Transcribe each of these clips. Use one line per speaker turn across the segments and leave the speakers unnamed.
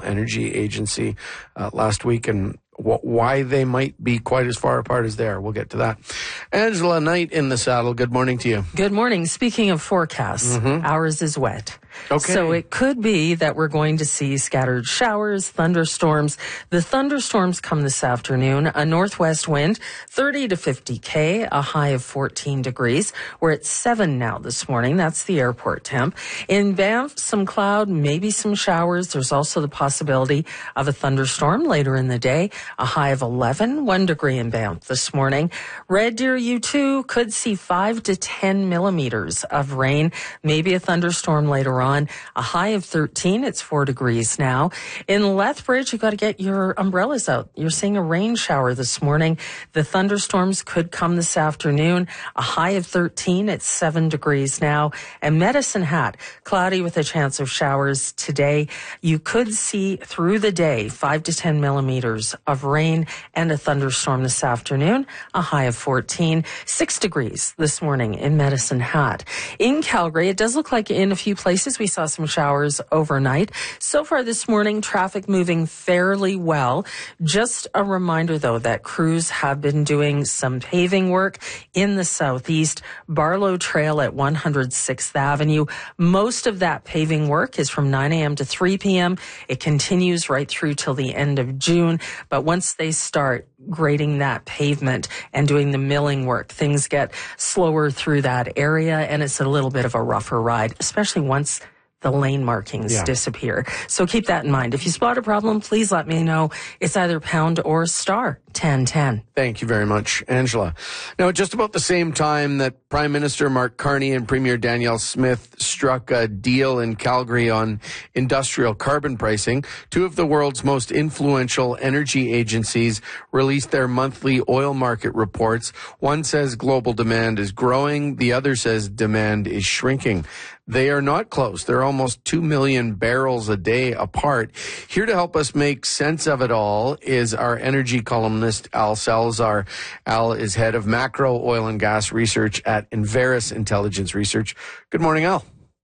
Energy Agency last week, and why they might be quite as far apart as they are. We'll get to that. Angela Knight in the saddle. Good morning to you.
Good morning. Speaking of forecasts, ours is wet.
Okay.
So it could be that we're going to see scattered showers, thunderstorms. The thunderstorms come this afternoon. A northwest wind, 30 to 50 K, a high of 14 degrees. We're at 7 now this morning. That's the airport temp. In Banff, some cloud, maybe some showers. There's also the possibility of a thunderstorm later in the day. A high of 11, 1 degree in Banff this morning. Red Deer, U2 could see 5 to 10 millimeters of rain, maybe a thunderstorm later on. A high of 13. It's 4 degrees now. In Lethbridge, you've got to get your umbrellas out. You're seeing a rain shower this morning. The thunderstorms could come this afternoon. A high of 13. It's 7 degrees now. And Medicine Hat, cloudy with a chance of showers today. You could see through the day 5 to 10 millimeters of rain and a thunderstorm this afternoon. A high of 14. 6 degrees this morning in Medicine Hat. In Calgary, it does look like in a few places we saw some showers overnight. So far this morning, traffic moving fairly well. Just a reminder, though, that crews have been doing some paving work in the southeast. Barlow Trail at 106th Avenue. Most of that paving work is from 9 a.m. to 3 p.m. It continues right through till the end of June. But once they start grading that pavement and doing the milling work, things get slower through that area, and it's a little bit of a rougher ride, especially once the lane markings disappear. So keep that in mind. If you spot a problem, please let me know. It's either pound or star 1010.
Thank you very much, Angela. Now, at just about the same time that Prime Minister Mark Carney and Premier Danielle Smith struck a deal in Calgary on industrial carbon pricing, two of the world's most influential energy agencies released their monthly oil market reports. One says global demand is growing. The other says demand is shrinking. They are not close. They're almost 2 million barrels a day apart. Here to help us make sense of it all is our energy columnist, Al Salazar. Al is head of macro oil and gas research at Enverus Intelligence Research. Good morning, Al.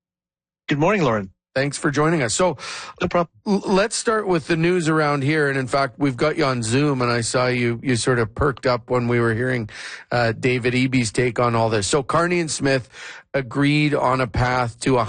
Good morning, Lauren.
Thanks for joining us. So,
no problem.
Let's start with the news around here. And in fact, we've got you on Zoom, and I saw you sort of perked up when we were hearing David Eby's take on all this. So Carney and Smith agreed on a path to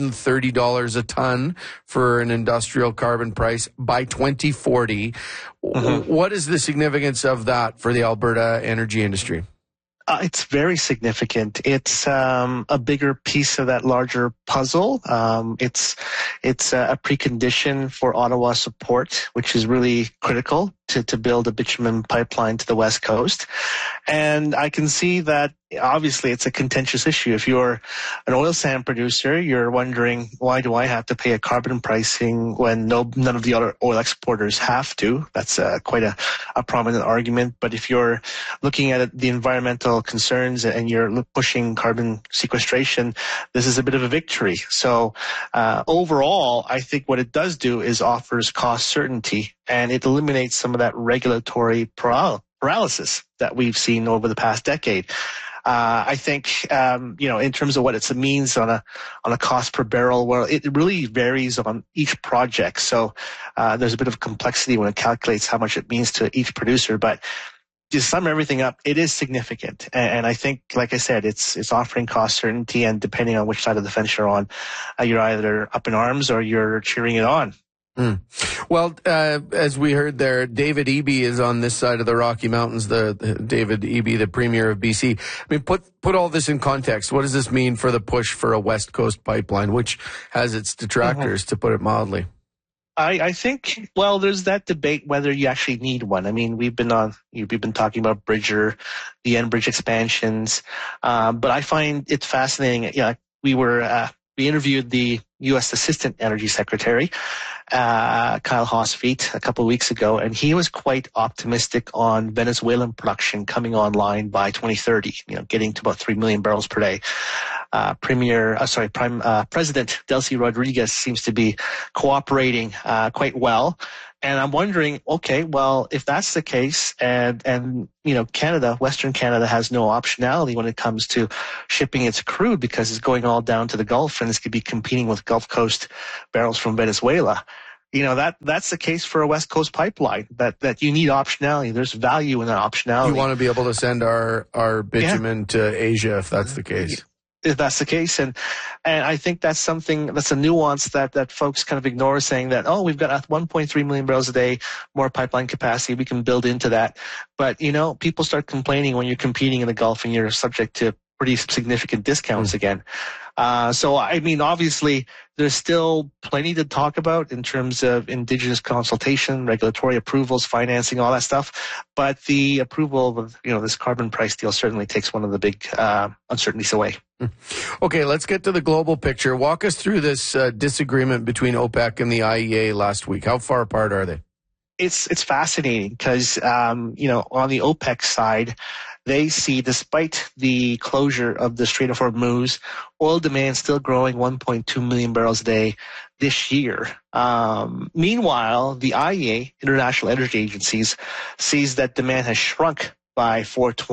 $130 a ton for an industrial carbon price by 2040. What is the significance of that for the Alberta energy industry?
It's very significant. It's a bigger piece of that larger puzzle. It's a precondition for Ottawa support, which is really critical to build a bitumen pipeline to the West Coast. And I can see that obviously it's a contentious issue. If you're an oil sand producer, you're wondering, why do I have to pay a carbon pricing when none of the other oil exporters have to? That's quite a prominent argument. But if you're looking at the environmental concerns and you're pushing carbon sequestration, this is a bit of a victory. So overall, I think what it does do is offers cost certainty, and it eliminates some of that regulatory paralysis that we've seen over the past decade. I think, in terms of what it means on a cost per barrel, well, it really varies on each project. So, there's a bit of complexity when it calculates how much it means to each producer, but to sum everything up, it is significant. And I think, like I said, it's offering cost certainty, and depending on which side of the fence you're on, you're either up in arms or you're cheering it on.
Well, as we heard there, David Eby is on this side of the Rocky Mountains, the David Eby, the Premier of BC. I mean, put all this in context. What does this mean for the push for a West Coast pipeline, which has its detractors, to put it mildly?
I think, well, there's that debate whether you actually need one. I mean, we've been talking about Bridger, the Enbridge expansions, but I find it fascinating. We interviewed the U.S. Assistant Energy Secretary, Kyle Hosfeld, a couple of weeks ago, and he was quite optimistic on Venezuelan production coming online by 2030, getting to about 3 million barrels per day. President Delcy Rodriguez seems to be cooperating quite well. And I'm wondering, okay, well, if that's the case, and Canada, Western Canada has no optionality when it comes to shipping its crude because it's going all down to the Gulf and it's going to be competing with Gulf Coast barrels from Venezuela. that's the case for a West Coast pipeline, that you need optionality. There's value in that optionality.
You want to be able to send our bitumen to Asia if that's the case.
If that's the case. And I think that's a nuance that folks kind of ignore, saying that, we've got 1.3 million barrels a day more pipeline capacity. We can build into that. But, people start complaining when you're competing in the Gulf and you're subject to pretty significant discounts again. So, obviously, there's still plenty to talk about in terms of Indigenous consultation, regulatory approvals, financing, all that stuff. But the approval of, this carbon price deal certainly takes one of the big uncertainties away.
Okay, let's get to the global picture. Walk us through this disagreement between OPEC and the IEA last week. How far apart are they?
It's fascinating because, on the OPEC side, they see, despite the closure of the Strait of Hormuz, oil demand still growing 1.2 million barrels a day this year. Meanwhile, the IEA, International Energy Agencies, sees that demand has shrunk by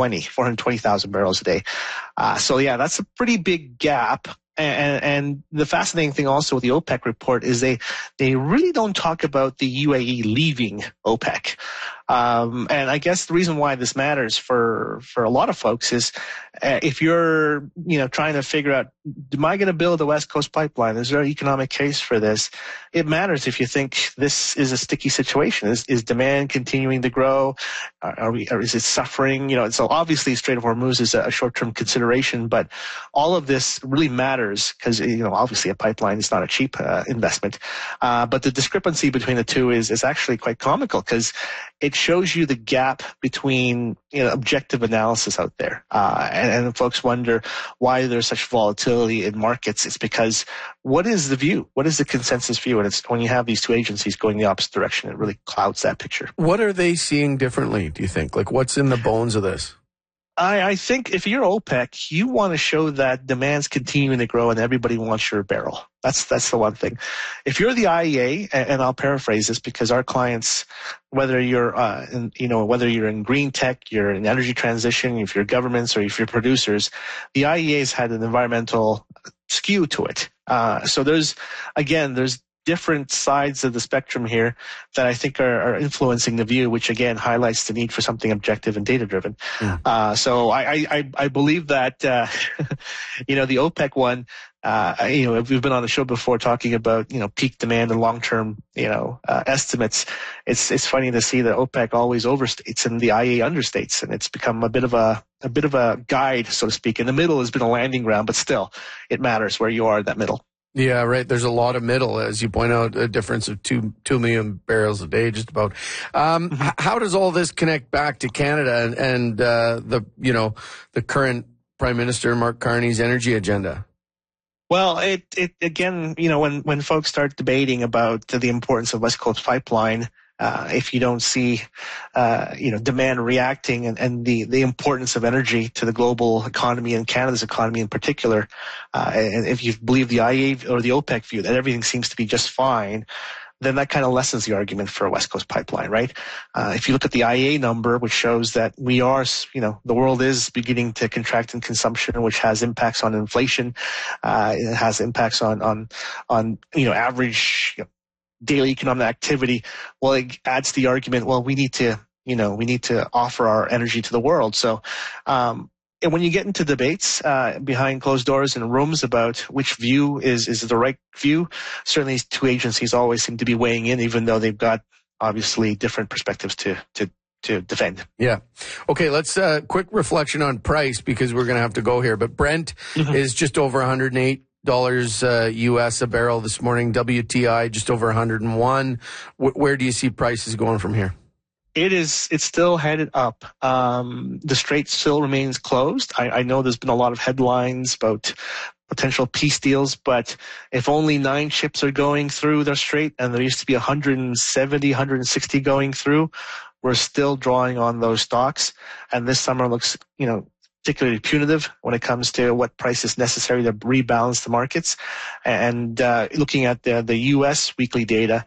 420,000 barrels a day. That's a pretty big gap. And the fascinating thing also with the OPEC report is they really don't talk about the UAE leaving OPEC. And I guess the reason why this matters for a lot of folks is if you're, trying to figure out, am I going to build a West Coast pipeline? Is there an economic case for this? It matters if you think this is a sticky situation. Is demand continuing to grow? Or is it suffering? So obviously Strait of Hormuz is a short-term consideration, but all of this really matters because, obviously a pipeline is not a cheap investment. But the discrepancy between the two is actually quite comical because it shows you the gap between objective analysis out there, and folks wonder why there's such volatility in markets. It's because what is the view? What is the consensus view? And it's when you have these two agencies going the opposite direction, it really clouds that picture.
What are they seeing differently, do you think? Like, what's in the bones of this?
I think if you're OPEC, you want to show that demand's continuing to grow and everybody wants your barrel. That's the one thing. If you're the IEA, and I'll paraphrase this because our clients, whether you're whether you're in green tech, you're in energy transition, if you're governments or if you're producers, the IEA's had an environmental skew to it. So there's different sides of the spectrum here that I think are influencing the view, which again highlights the need for something objective and data driven. So I believe that the OPEC one, we've been on the show before talking about peak demand and long term estimates. It's funny to see that OPEC always overstates and the IEA understates, and it's become a bit of a guide, so to speak. In the middle has been a landing ground, but still it matters where you are in that middle.
Yeah, right. There's a lot of middle, as you point out, a difference of 2 million barrels a day, just about. How does all this connect back to Canada and the current Prime Minister Mark Carney's energy agenda?
Well, it again, when folks start debating about the importance of West Coast Pipeline, if you don't see, demand reacting and the importance of energy to the global economy and Canada's economy in particular, and if you believe the IEA or the OPEC view that everything seems to be just fine, then that kind of lessens the argument for a West Coast pipeline, right? If you look at the IEA number, which shows that we are, the world is beginning to contract in consumption, which has impacts on inflation. It has impacts on average, daily economic activity. Well, it adds to the argument, well, we need to offer our energy to the world. So, and when you get into debates behind closed doors in rooms about which view is the right view, certainly these two agencies always seem to be weighing in, even though they've got obviously different perspectives to defend.
Yeah. Okay, let's quick reflection on price because we're going to have to go here. But Brent is just over $108 US a barrel this morning. WTI just over 101. Where do you see prices going from here?
It's still headed up. The strait still remains closed. I know there's been a lot of headlines about potential peace deals, but if only 9 ships are going through the strait and there used to be 170, 160 going through, we're still drawing on those stocks. And this summer looks, particularly punitive when it comes to what price is necessary to rebalance the markets. And looking at the U.S. weekly data,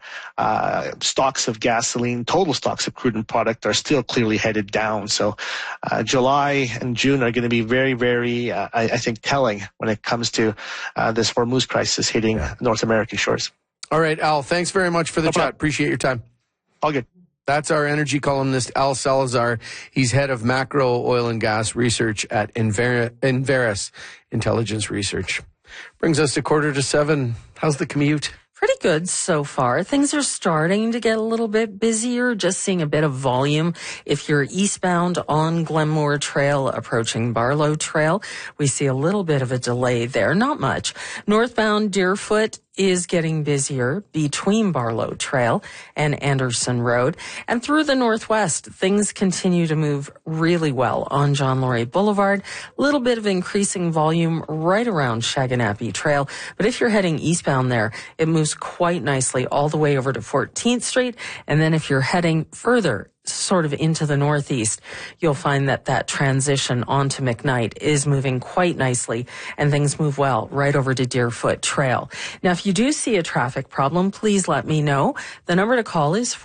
stocks of gasoline, total stocks of crude and product are still clearly headed down. So July and June are going to be very, very, I think, telling when it comes to this Hormuz crisis hitting North American shores.
All right, Al, thanks very much for the chat. Appreciate your time.
All good.
That's our energy columnist, Al Salazar. He's head of macro oil and gas research at Enverus Intelligence Research. Brings us to 6:45. How's the commute?
Pretty good so far. Things are starting to get a little bit busier, just seeing a bit of volume. If you're eastbound on Glenmore Trail approaching Barlow Trail, we see a little bit of a delay there. Not much. Northbound Deerfoot is getting busier between Barlow Trail and Anderson Road. And through the northwest, things continue to move really well on John Laurie Boulevard. A little bit of increasing volume right around Shaganapie Trail. But if you're heading eastbound there, it moves quite nicely all the way over to 14th Street. And then if you're heading further sort of into the northeast, you'll find that that transition onto McKnight is moving quite nicely, and things move well right over to Deerfoot Trail. Now, if you do see a traffic problem, please let me know. The number to call is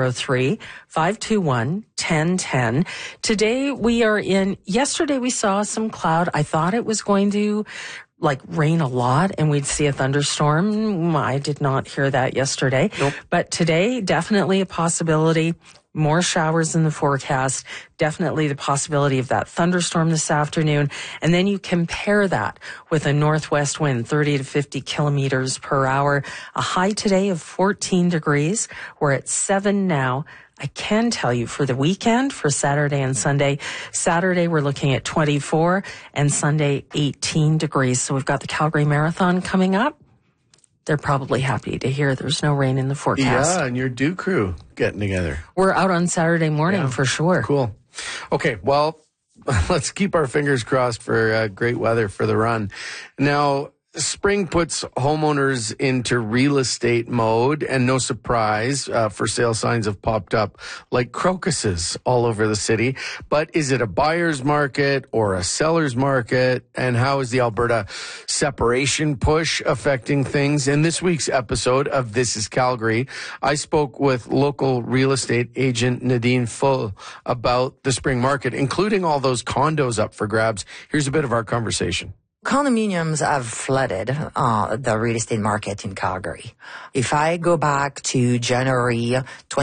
403-521-1010. Today yesterday we saw some cloud. I thought it was going to rain a lot and we'd see a thunderstorm. I did not hear that yesterday.
Nope.
But today, definitely a possibility. More showers in the forecast, definitely the possibility of that thunderstorm this afternoon. And then you compare that with a northwest wind, 30 to 50 kilometers per hour. A high today of 14 degrees. We're at 7 now. I can tell you for the weekend, for Saturday and Sunday, Saturday we're looking at 24 and Sunday 18 degrees. So we've got the Calgary Marathon coming up. They're probably happy to hear there's no rain in the forecast.
Yeah, and your Dew crew getting together.
We're out on Saturday morning for sure.
Cool. Okay, well, let's keep our fingers crossed for great weather for the run. Now, spring puts homeowners into real estate mode, and no surprise, for sale signs have popped up like crocuses all over the city. But is it a buyer's market or a seller's market? And how is the Alberta separation push affecting things? In this week's episode of This is Calgary, I spoke with local real estate agent Nadine Full about the spring market, including all those condos up for grabs. Here's a bit of our conversation.
Condominiums have flooded the real estate market in Calgary. If I go back to January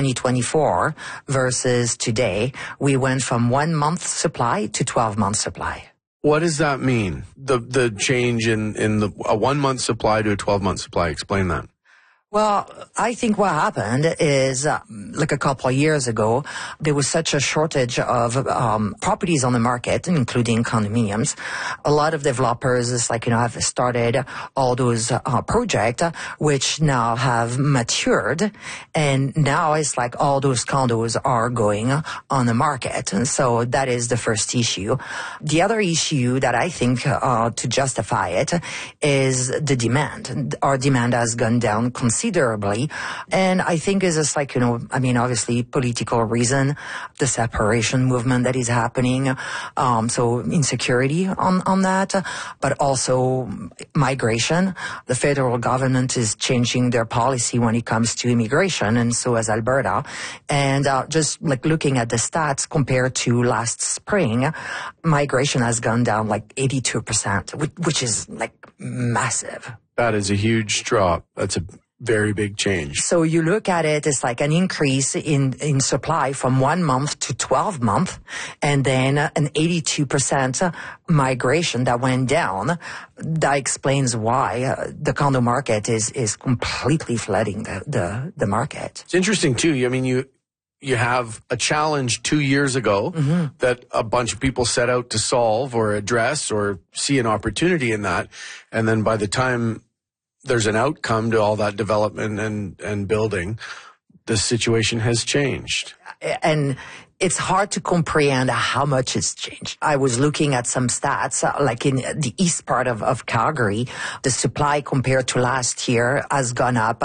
2024 versus today, we went from 1 month supply to 12 month supply.
What does that mean? The change in a 1 month supply to a 12 month supply. Explain that.
Well, I think what happened is, like a couple of years ago, there was such a shortage of properties on the market, including condominiums. A lot of developers have started all those projects, which now have matured, and now it's like all those condos are going on the market. And so that is the first issue. The other issue that I think to justify it is the demand. Our demand has gone down considerably. And I think is just obviously political reason, the separation movement that is happening. So insecurity on that, but also migration. The federal government is changing their policy when it comes to immigration, and so has Alberta. And just looking at the stats compared to last spring, migration has gone down 82%, which is massive.
That is a huge drop. That's a very big change.
So you look at it, it's like an increase in supply from 1 month to 12 months, and then an 82% migration that went down. That explains why the condo market is completely flooding the market.
It's interesting too. I mean, you have a challenge 2 years ago that a bunch of people set out to solve or address or see an opportunity in that, and then by the time there's an outcome to all that development and building, the situation has changed.
And it's hard to comprehend how much it's changed. I was looking at some stats, in the east part of Calgary, the supply compared to last year has gone up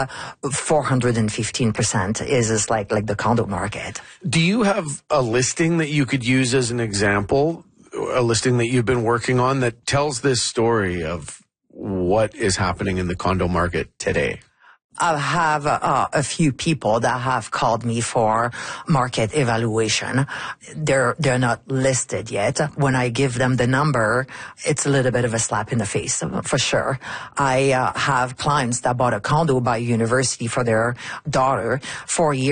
415%. Is just like the condo market.
Do you have a listing that you could use as an example, a listing that you've been working on that tells this story of what is happening in the condo market today?
I have a few people that have called me for market evaluation. They're not listed yet. When I give them the number, it's a little bit of a slap in the face, for sure. I have clients that bought a condo by university for their daughter 4 years